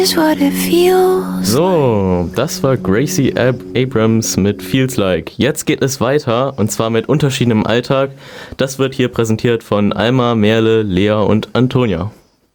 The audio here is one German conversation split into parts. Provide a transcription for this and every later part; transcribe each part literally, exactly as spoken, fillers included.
So, das war Gracie Ab- Abrams mit Feels Like. Jetzt geht es weiter, und zwar mit Unterschieden im Alltag. Das wird hier präsentiert von Alma, Merle, Lea und Antonia.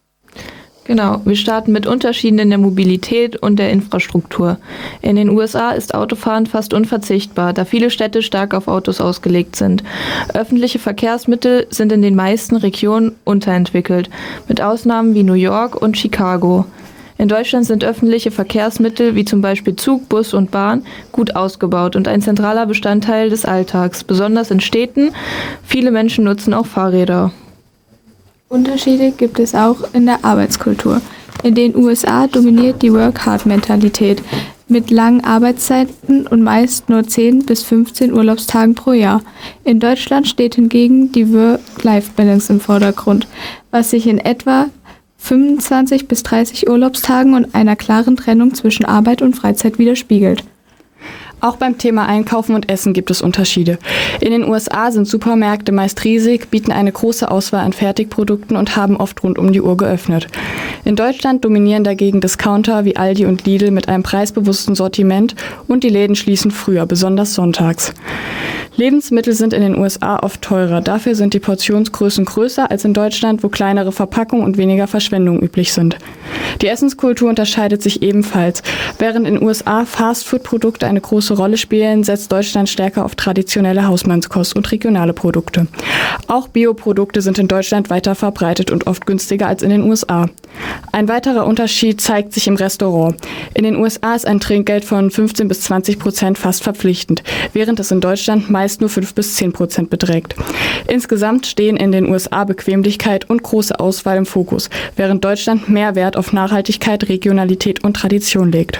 Genau, wir starten mit Unterschieden in der Mobilität und der Infrastruktur. In den U S A ist Autofahren fast unverzichtbar, da viele Städte stark auf Autos ausgelegt sind. Öffentliche Verkehrsmittel sind in den meisten Regionen unterentwickelt, mit Ausnahmen wie New York und Chicago. In Deutschland sind öffentliche Verkehrsmittel wie zum Beispiel Zug, Bus und Bahn gut ausgebaut und ein zentraler Bestandteil des Alltags, besonders in Städten. Viele Menschen nutzen auch Fahrräder. Unterschiede gibt es auch in der Arbeitskultur. In den U S A dominiert die Work-Hard-Mentalität mit langen Arbeitszeiten und meist nur zehn bis fünfzehn Urlaubstagen pro Jahr. In Deutschland steht hingegen die Work-Life-Balance im Vordergrund, was sich in etwa fünfundzwanzig bis dreißig Urlaubstagen und einer klaren Trennung zwischen Arbeit und Freizeit widerspiegelt. Auch beim Thema Einkaufen und Essen gibt es Unterschiede. In den U S A sind Supermärkte meist riesig, bieten eine große Auswahl an Fertigprodukten und haben oft rund um die Uhr geöffnet. In Deutschland dominieren dagegen Discounter wie Aldi und Lidl mit einem preisbewussten Sortiment und die Läden schließen früher, besonders sonntags. Lebensmittel sind in den U S A oft teurer, dafür sind die Portionsgrößen größer als in Deutschland, wo kleinere Verpackungen und weniger Verschwendung üblich sind. Die Essenskultur unterscheidet sich ebenfalls. Während in den U S A Fastfood-Produkte eine große Rolle spielen, setzt Deutschland stärker auf traditionelle Hausmannskost und regionale Produkte. Auch Bioprodukte sind in Deutschland weiter verbreitet und oft günstiger als in den U S A. Ein weiterer Unterschied zeigt sich im Restaurant. In den U S A ist ein Trinkgeld von fünfzehn bis zwanzig Prozent fast verpflichtend, während es in Deutschland meist nur fünf bis zehn Prozent beträgt. Insgesamt stehen in den U S A Bequemlichkeit und große Auswahl im Fokus, während Deutschland mehr Wert auf Nachhaltigkeit, Regionalität und Tradition legt.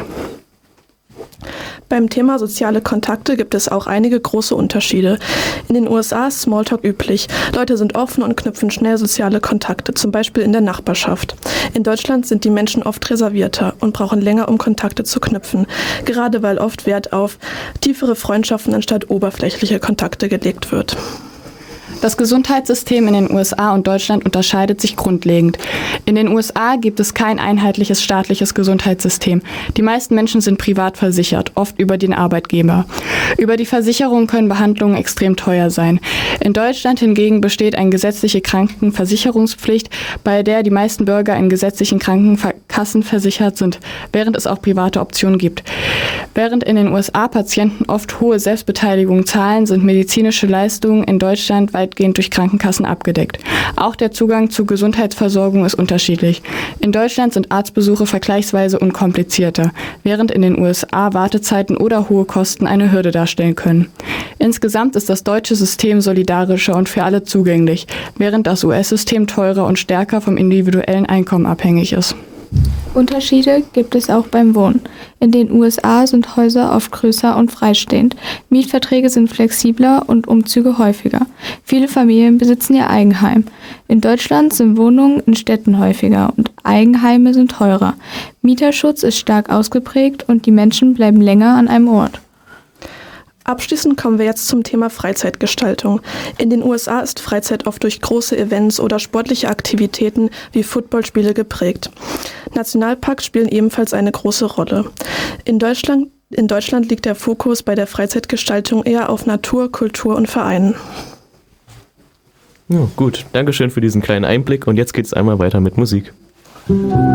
Beim Thema soziale Kontakte gibt es auch einige große Unterschiede. In den U S A ist Smalltalk üblich. Leute sind offen und knüpfen schnell soziale Kontakte, zum Beispiel in der Nachbarschaft. In Deutschland sind die Menschen oft reservierter und brauchen länger, um Kontakte zu knüpfen, gerade weil oft Wert auf tiefere Freundschaften anstatt oberflächliche Kontakte gelegt wird. Das Gesundheitssystem in den U S A und Deutschland unterscheidet sich grundlegend. In den U S A gibt es kein einheitliches staatliches Gesundheitssystem. Die meisten Menschen sind privat versichert, oft über den Arbeitgeber. Über die Versicherung können Behandlungen extrem teuer sein. In Deutschland hingegen besteht eine gesetzliche Krankenversicherungspflicht, bei der die meisten Bürger in gesetzlichen Krankenkassen versichert sind, während es auch private Optionen gibt. Während in den U S A Patienten oft hohe Selbstbeteiligung zahlen, sind medizinische Leistungen in Deutschland weitgehend durch Krankenkassen abgedeckt. Auch der Zugang zur Gesundheitsversorgung ist unterschiedlich. In Deutschland sind Arztbesuche vergleichsweise unkomplizierter, während in den U S A Wartezeiten oder hohe Kosten eine Hürde darstellen können. Insgesamt ist das deutsche System solidarischer und für alle zugänglich, während das U S-System teurer und stärker vom individuellen Einkommen abhängig ist. Unterschiede gibt es auch beim Wohnen. In den U S A sind Häuser oft größer und freistehend. Mietverträge sind flexibler und Umzüge häufiger. Viele Familien besitzen ihr Eigenheim. In Deutschland sind Wohnungen in Städten häufiger und Eigenheime sind teurer. Mieterschutz ist stark ausgeprägt und die Menschen bleiben länger an einem Ort. Abschließend kommen wir jetzt zum Thema Freizeitgestaltung. In den U S A ist Freizeit oft durch große Events oder sportliche Aktivitäten wie Footballspiele geprägt. Nationalparks spielen ebenfalls eine große Rolle. In Deutschland, in Deutschland liegt der Fokus bei der Freizeitgestaltung eher auf Natur, Kultur und Vereinen. Ja, gut, Dankeschön für diesen kleinen Einblick und jetzt geht es einmal weiter mit Musik.